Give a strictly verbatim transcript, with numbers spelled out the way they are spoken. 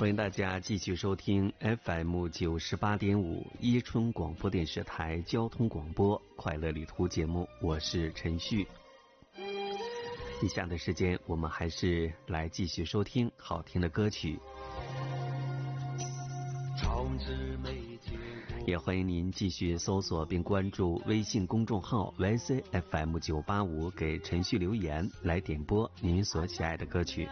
欢迎大家继续收听 F M 九十八点五伊春广播电视台交通广播快乐旅途节目，我是陈旭。以下的时间我们还是来继续收听好听的歌曲，也欢迎您继续搜索并关注微信公众号 Y C F M 九八五，给陈旭留言来点播您所喜爱的歌曲。